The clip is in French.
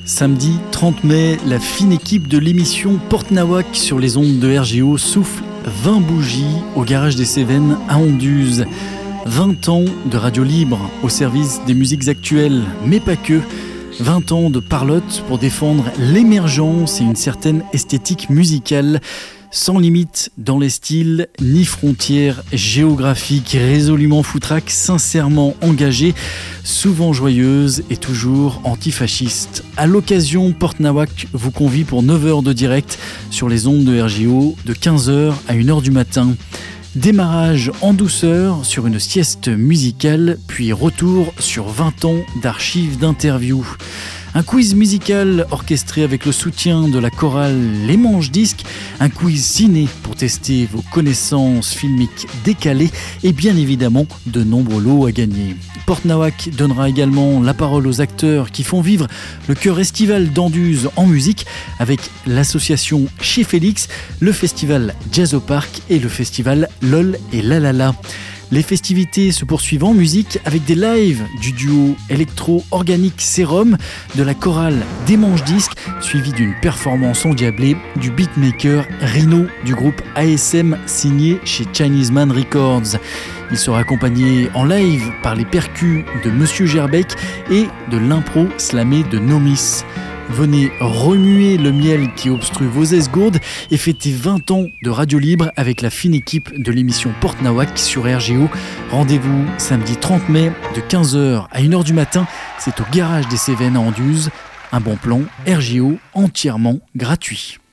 Samedi 30 mai, la fine équipe de l'émission Porte Nawak sur les ondes de RGO souffle 20 bougies au garage des Cévennes à Anduze. 20 ans de radio libre au service des musiques actuelles, mais pas que. 20 ans de parlotte pour défendre l'émergence et une certaine esthétique musicale. Sans limite dans les styles, ni frontières géographiques, résolument foutraque, sincèrement engagée, souvent joyeuse et toujours antifasciste. À l'occasion, Porte Nawak vous convie pour 9 heures de direct sur les ondes de RGO de 15h à 1h du matin. Démarrage en douceur sur une sieste musicale, puis retour sur 20 ans d'archives d'interviews. Un quiz musical orchestré avec le soutien de la chorale Les Manches Disques, un quiz ciné pour tester vos connaissances filmiques décalées et bien évidemment de nombreux lots à gagner. Porte Nawak donnera également la parole aux acteurs qui font vivre le cœur estival d'Anduze en musique avec l'association Chez Félix, le festival Jazz au Parc et le festival LOL et Lalala. Les festivités se poursuivent en musique avec des lives du duo électro-organique Serum, de la chorale des Manches Disques, suivi d'une performance endiablée du beatmaker Rino du groupe ASM signé chez Chinese Man Records. Il sera accompagné en live par les percus de Monsieur Gerbec et de l'impro slamé de Nomis. Venez remuer le miel qui obstrue vos esgourdes et fêter 20 ans de radio libre avec la fine équipe de l'émission Porte Nawak sur RGO. Rendez-vous samedi 30 mai de 15h à 1h du matin. C'est au garage des Cévennes à Anduze. Un bon plan RGO entièrement gratuit.